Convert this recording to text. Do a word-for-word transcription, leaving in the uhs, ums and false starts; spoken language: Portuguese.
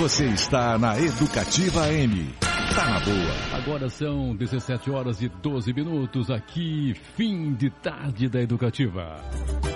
Você está na Educativa M. Tá na boa. Agora são dezessete horas e doze minutos aqui, fim de tarde da Educativa.